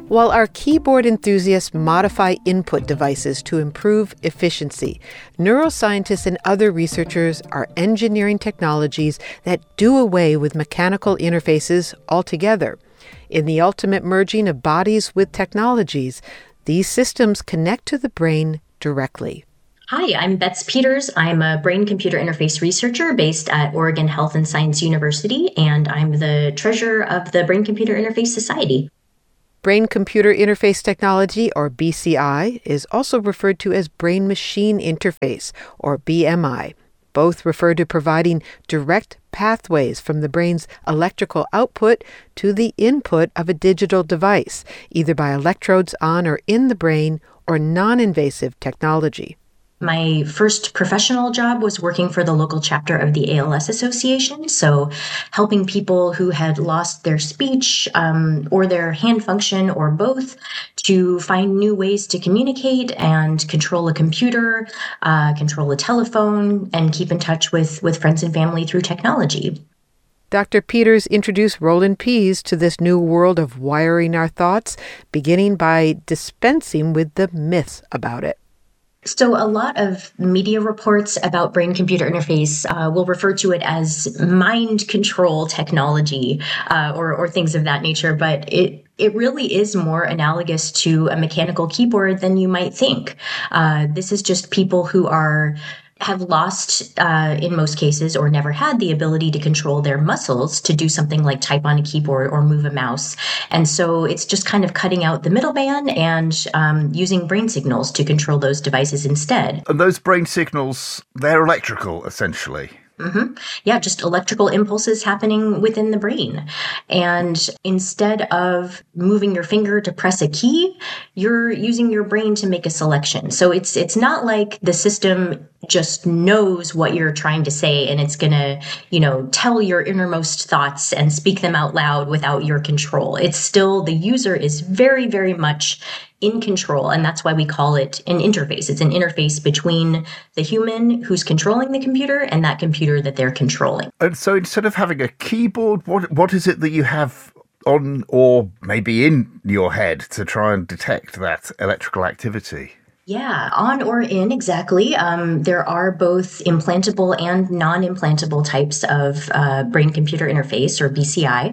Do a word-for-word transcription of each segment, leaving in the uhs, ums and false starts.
While our keyboard enthusiasts modify input devices to improve efficiency, neuroscientists and other researchers are engineering technologies that do away with mechanical interfaces altogether. In the ultimate merging of bodies with technologies, these systems connect to the brain directly. Hi, I'm Bets Peters. I'm a brain-computer interface researcher based at Oregon Health and Science University, and I'm the treasurer of the Brain-Computer Interface Society. Brain-computer interface technology, or B C I, is also referred to as brain-machine interface, or B M I. Both refer to providing direct pathways from the brain's electrical output to the input of a digital device, either by electrodes on or in the brain or non-invasive technology. My first professional job was working for the local chapter of the A L S Association, so helping people who had lost their speech um, or their hand function or both to find new ways to communicate and control a computer, uh, control a telephone, and keep in touch with, with friends and family through technology. Doctor Peters introduced Roland Pease to this new world of wiring our thoughts, beginning by dispensing with the myths about it. So a lot of media reports about brain-computer interface uh, will refer to it as mind control technology uh, or, or things of that nature, but it it really is more analogous to a mechanical keyboard than you might think. Uh, this is just people who are have lost, uh, in most cases, or never had the ability to control their muscles to do something like type on a keyboard or move a mouse. And so it's just kind of cutting out the middleman and um, using brain signals to control those devices instead. And those brain signals, they're electrical, essentially. Mm-hmm. Yeah, just electrical impulses happening within the brain. And instead of moving your finger to press a key, you're using your brain to make a selection. So it's it's not like the system just knows what you're trying to say and it's going to, you know, tell your innermost thoughts and speak them out loud without your control. It's still, the user is very, very much in control, and that's why we call it an interface. It's an interface between the human who's controlling the computer and that computer that they're controlling. And so instead of having a keyboard, what what is it that you have on or maybe in your head to try and detect that electrical activity? Yeah, on or in, exactly. Um, there are both implantable and non-implantable types of uh, brain-computer interface, or B C I.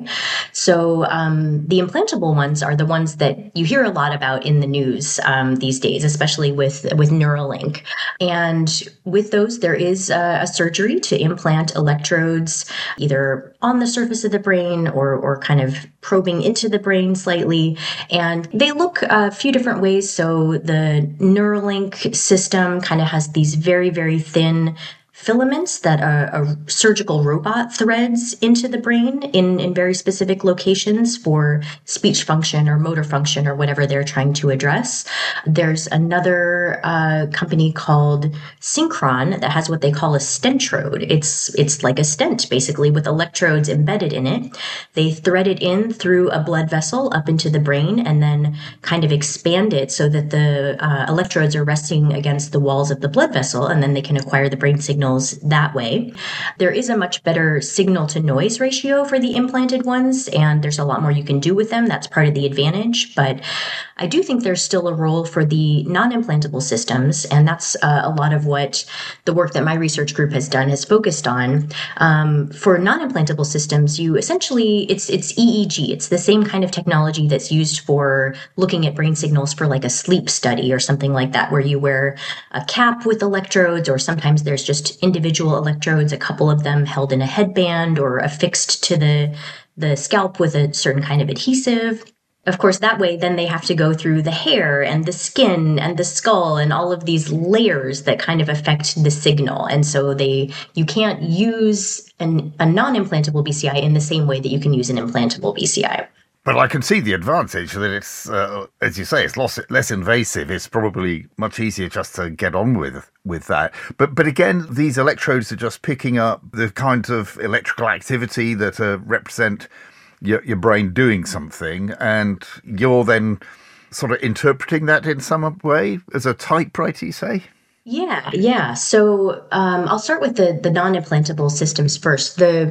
So um, the implantable ones are the ones that you hear a lot about in the news um, these days, especially with, with Neuralink. And with those, there is a, a surgery to implant electrodes either on the surface of the brain or, or kind of probing into the brain slightly. And they look a few different ways. So the Neuralink system kind of has these very, very thin filaments that a, a surgical robot threads into the brain in, in very specific locations for speech function or motor function or whatever they're trying to address. There's another uh, company called Synchron that has what they call a stentrode. It's it's like a stent, basically, with electrodes embedded in it. They thread it in through a blood vessel up into the brain and then kind of expand it so that the uh, electrodes are resting against the walls of the blood vessel, and then they can acquire the brain signal that way. There is a much better signal to noise ratio for the implanted ones, and there's a lot more you can do with them. That's part of the advantage. But I do think there's still a role for the non-implantable systems, and that's uh, a lot of what the work that my research group has done has focused on. Um, for non-implantable systems, you essentially, it's it's E E G. It's the same kind of technology that's used for looking at brain signals for like a sleep study or something like that, where you wear a cap with electrodes, or sometimes there's just individual electrodes, a couple of them held in a headband or affixed to the, the scalp with a certain kind of adhesive. Of course, that way, then they have to go through the hair and the skin and the skull and all of these layers that kind of affect the signal. And so they, you can't use an, a non-implantable B C I in the same way that you can use an implantable B C I. But I can see the advantage that it's, uh, as you say, it's less, less invasive. It's probably much easier just to get on with with that. But but again, these electrodes are just picking up the kind of electrical activity that uh, represent your, your brain doing something, and you're then sort of interpreting that in some way as a typewriter, you say? Yeah, yeah. So um, I'll start with the, the non-implantable systems first. The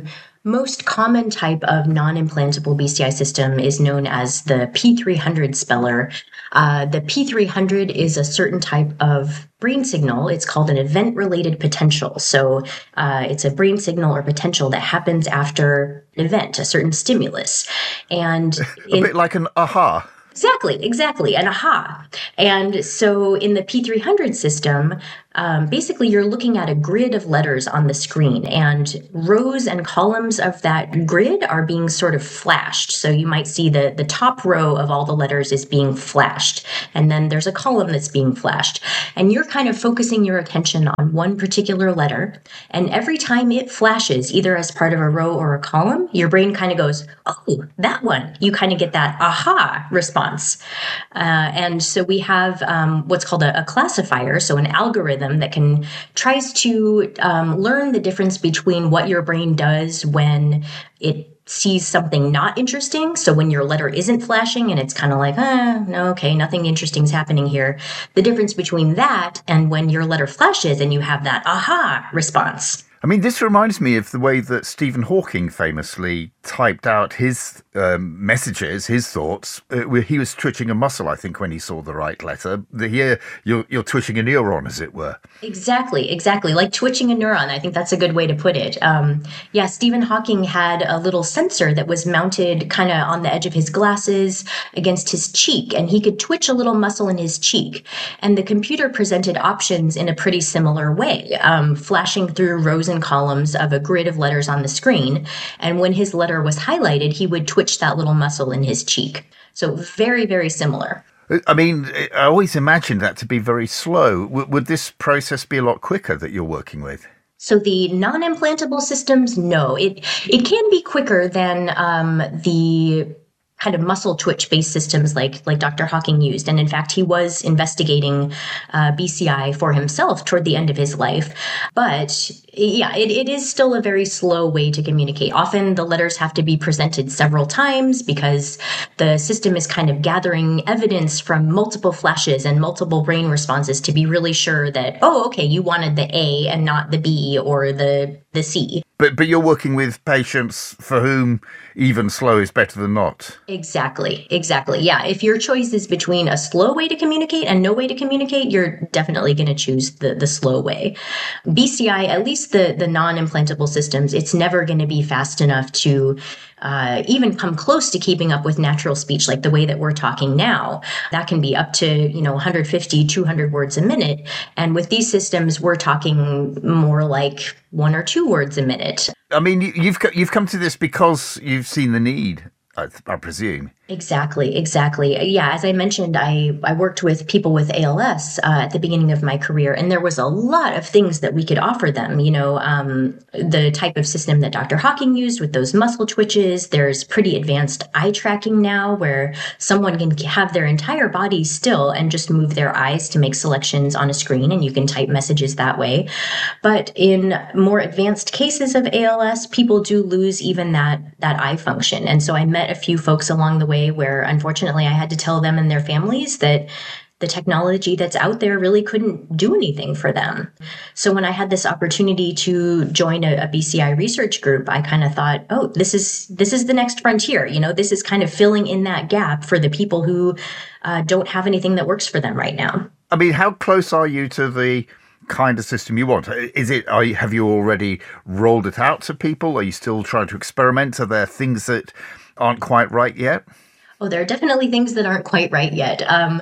most common type of non-implantable B C I system is known as the P three hundred speller. Uh, the P three hundred is a certain type of brain signal. It's called an event-related potential. So uh, it's a brain signal or potential that happens after an event, a certain stimulus. And a in- bit like an aha. Exactly, exactly, an aha. And so in the P three hundred system, um, basically you're looking at a grid of letters on the screen, and rows and columns of that grid are being sort of flashed. So you might see the, the top row of all the letters is being flashed, and then there's a column that's being flashed. And you're kind of focusing your attention on one particular letter, and every time it flashes, either as part of a row or a column, your brain kind of goes, oh, that one. You kind of get that aha response. Uh, and so we have um, what's called a, a classifier, so an algorithm that can tries to um, learn the difference between what your brain does when it sees something not interesting. So when your letter isn't flashing and it's kind of like, ah, no, okay, nothing interesting is happening here. The difference between that and when your letter flashes and you have that aha response. I mean, this reminds me of the way that Stephen Hawking famously typed out his um, messages, his thoughts. Uh, he was twitching a muscle, I think, when he saw the right letter. The, here, you're, you're twitching a neuron, as it were. Exactly, exactly. Like twitching a neuron. I think that's a good way to put it. Um, yeah, Stephen Hawking had a little sensor that was mounted kind of on the edge of his glasses against his cheek, and he could twitch a little muscle in his cheek. And the computer presented options in a pretty similar way, um, flashing through rows and columns of a grid of letters on the screen. And when his letter was highlighted, he would twitch that little muscle in his cheek. So very, very similar. I mean, I always imagined that to be very slow. W- would this process be a lot quicker that you're working with? So the non-implantable systems, no. It it can be quicker than um, the kind of muscle twitch-based systems like like Doctor Hawking used. And in fact, he was investigating uh, B C I for himself toward the end of his life. But yeah, it, it is still a very slow way to communicate. Often the letters have to be presented several times because the system is kind of gathering evidence from multiple flashes and multiple brain responses to be really sure that, oh, okay, you wanted the A and not the B or the the C. But but you're working with patients for whom even slow is better than not. Exactly, exactly. Yeah, if your choice is between a slow way to communicate and no way to communicate, you're definitely going to choose the, the slow way. B C I, at least the, the non-implantable systems, it's never going to be fast enough to uh, even come close to keeping up with natural speech like the way that we're talking now. That can be up to, you know, one hundred fifty, two hundred words a minute. And with these systems, we're talking more like one or two words a minute. I mean, you've you've come to this because you've seen the need, I, I presume. Exactly, exactly. Yeah, as I mentioned, I, I worked with people with A L S uh, at the beginning of my career, and there was a lot of things that we could offer them. You know, um, the type of system that Doctor Hawking used with those muscle twitches. There's pretty advanced eye tracking now where someone can have their entire body still and just move their eyes to make selections on a screen, and you can type messages that way. But in more advanced cases of A L S, people do lose even that, that eye function. And so I met a few folks along the way where unfortunately I had to tell them and their families that the technology that's out there really couldn't do anything for them. So when I had this opportunity to join a, a B C I research group, I kind of thought, oh, this is this is the next frontier. You know, this is kind of filling in that gap for the people who uh, don't have anything that works for them right now. I mean, how close are you to the kind of system you want? Is it, are you, have you already rolled it out to people? Are you still trying to experiment? Are there things that aren't quite right yet? Oh, there are definitely things that aren't quite right yet. Um,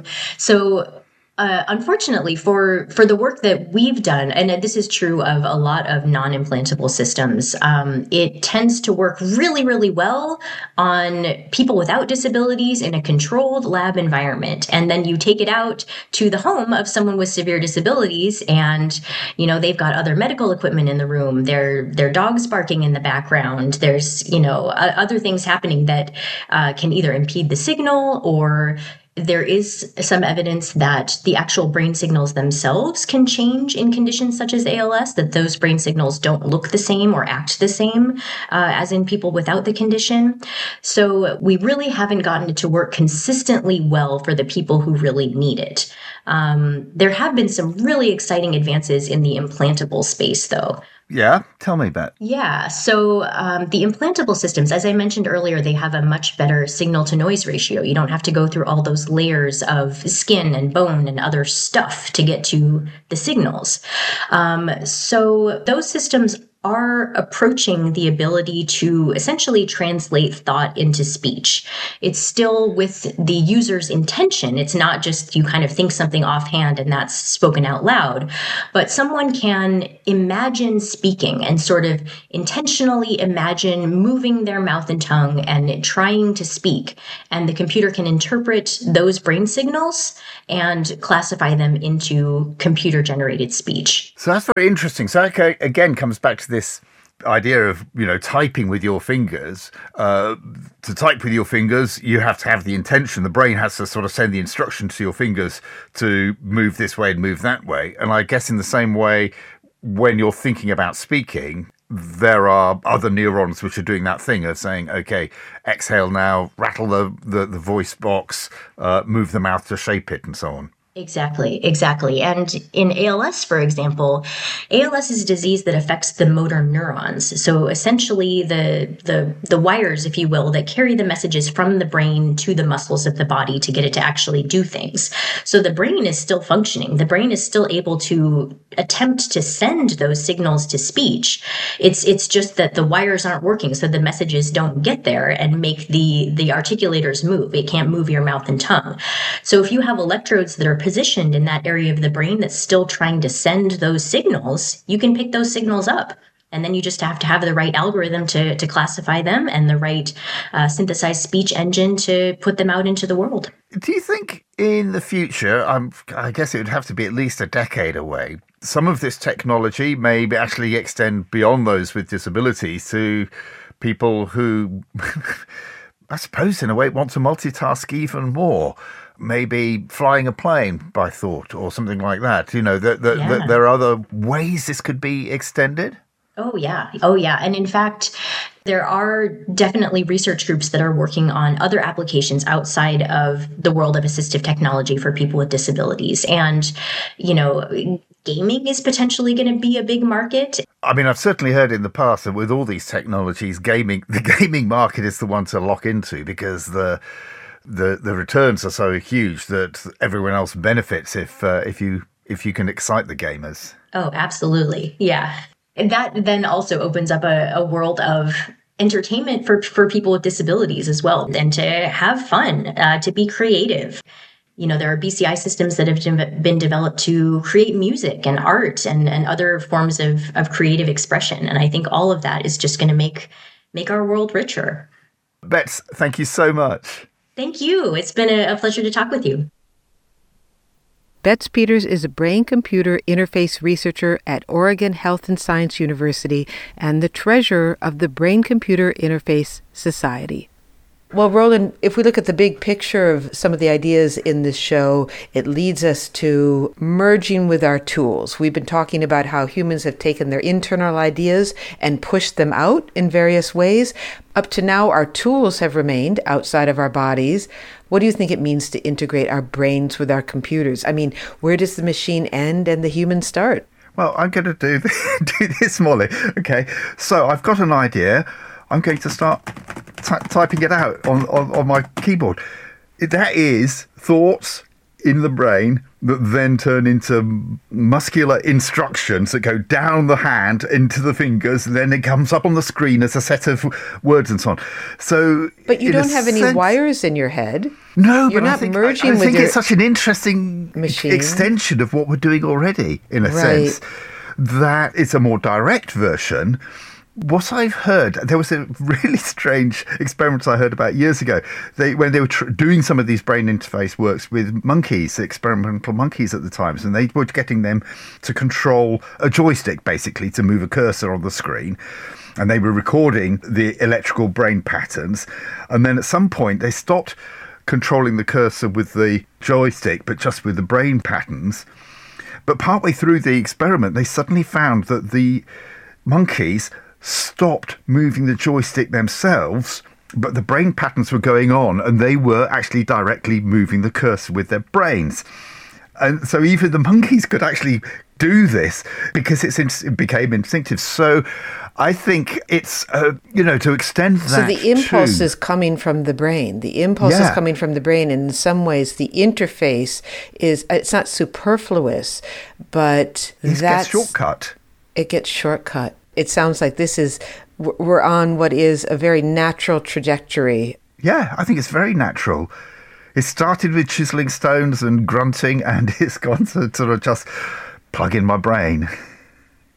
so uh, unfortunately, for, for the work that we've done, and this is true of a lot of non-implantable systems, um, it tends to work really, really well on people without disabilities in a controlled lab environment. And then you take it out to the home of someone with severe disabilities, and you know they've got other medical equipment in the room. Their their dog's barking in the background. There's you know uh, other things happening that uh, can either impede the signal, or there is some evidence that the actual brain signals themselves can change in conditions such as A L S, that those brain signals don't look the same or act the same uh, as in people without the condition. So we really haven't gotten it to work consistently well for the people who really need it. Um, there have been some really exciting advances in the implantable space, though. Yeah, tell me, Bet. Yeah, so um, the implantable systems, as I mentioned earlier, they have a much better signal to noise ratio. You don't have to go through all those layers of skin and bone and other stuff to get to the signals. Um, so those systems are approaching the ability to essentially translate thought into speech. It's still with the user's intention. It's not just you kind of think something offhand and that's spoken out loud, but someone can imagine speaking and sort of intentionally imagine moving their mouth and tongue and trying to speak. And the computer can interpret those brain signals and classify them into computer generated speech. So that's very interesting. So that again comes back to this idea of, you know, typing with your fingers. Uh, to type with your fingers, you have to have the intention. The brain has to sort of send the instruction to your fingers to move this way and move that way. And I guess in the same way, when you're thinking about speaking, there are other neurons which are doing that thing of saying, okay, exhale now, rattle the, the, the voice box, uh, move the mouth to shape it, and so on. Exactly, exactly. And in A L S, for example, A L S is a disease that affects the motor neurons. So essentially the, the, the wires, if you will, that carry the messages from the brain to the muscles of the body to get it to actually do things. So the brain is still functioning. The brain is still able to attempt to send those signals to speech. It's, it's just that the wires aren't working, so the messages don't get there and make the, the articulators move. It can't move your mouth and tongue. So if you have electrodes that are positioned in that area of the brain that's still trying to send those signals, you can pick those signals up. And then you just have to have the right algorithm to, to classify them and the right uh, synthesized speech engine to put them out into the world. Do you think in the future, um, I guess it would have to be at least a decade away, some of this technology may actually extend beyond those with disabilities to people who, I suppose in a way, want to multitask even more? Maybe flying a plane by thought or something like that. You know, that the, yeah. the, there are other ways this could be extended. Oh, yeah. Oh, yeah. And in fact, there are definitely research groups that are working on other applications outside of the world of assistive technology for people with disabilities. And, you know, gaming is potentially going to be a big market. I mean, I've certainly heard in the past that with all these technologies, gaming, the gaming market is the one to lock into because the the the returns are so huge that everyone else benefits if uh, if you if you can excite the gamers. Oh, absolutely. Yeah. And that then also opens up a, a world of entertainment for, for people with disabilities as well, and to have fun, uh, to be creative. You know, there are B C I systems that have de- been developed to create music and art and, and other forms of, of creative expression. And I think all of that is just going to make make our world richer. Bets, thank you so much. Thank you. It's been a, a pleasure to talk with you. Bets Peters is a brain-computer interface researcher at Oregon Health and Science University and the treasurer of the Brain-Computer Interface Society. Well, Roland, if we look at the big picture of some of the ideas in this show, it leads us to merging with our tools. We've been talking about how humans have taken their internal ideas and pushed them out in various ways. Up to now, our tools have remained outside of our bodies. What do you think it means to integrate our brains with our computers? I mean, where does the machine end and the human start? Well, I'm going to do this, do this, Molly. Okay, so I've got an idea. I'm going to start t- typing it out on, on, on my keyboard. That is thoughts in the brain that then turn into muscular instructions that go down the hand into the fingers, and then it comes up on the screen as a set of words and so on. So, but you don't have any sense, wires in your head. No, You're but not I think, merging I, I with think your it's such an interesting machine. extension of what we're doing already, in a right. sense, that it's a more direct version. What I've heard, there was a really strange experiment I heard about years ago. They, when they were tr- doing some of these brain interface works with monkeys, experimental monkeys at the times, and they were getting them to control a joystick, basically, to move a cursor on the screen. And they were recording the electrical brain patterns. And then at some point, they stopped controlling the cursor with the joystick, but just with the brain patterns. But partway through the experiment, they suddenly found that the monkeys stopped moving the joystick themselves, but the brain patterns were going on and they were actually directly moving the cursor with their brains. And so even the monkeys could actually do this because it's in, it became instinctive. So I think it's, uh, you know, to extend that. So the impulse to, is coming from the brain. The impulse yeah. is coming from the brain. And in some ways, the interface is, it's not superfluous, but it that's... gets shortcut. It gets shortcut. It sounds like this is, we're on what is a very natural trajectory. Yeah, I think it's very natural. It started with chiseling stones and grunting, and it's gone to sort of just plug in my brain.